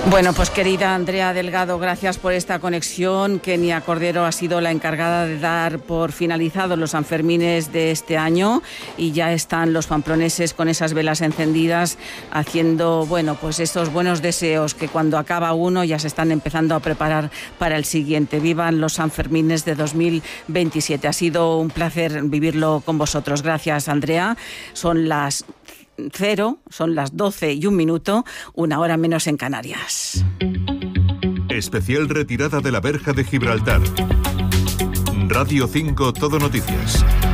Bueno, pues querida Andrea Delgado, gracias por esta conexión. Kenia Cordero ha sido la encargada de dar por finalizados los Sanfermines de este año y ya están los pamploneses con esas velas encendidas haciendo, bueno, pues estos buenos deseos que cuando acaba uno ya se están empezando a preparar para el siguiente. Vivan los Sanfermines de 2027. Ha sido un placer vivirlo con vosotros. Gracias, Andrea. Son las 12:01, 1 hora menos en Canarias. Especial retirada de la Verja de Gibraltar. Radio 5 Todo Noticias.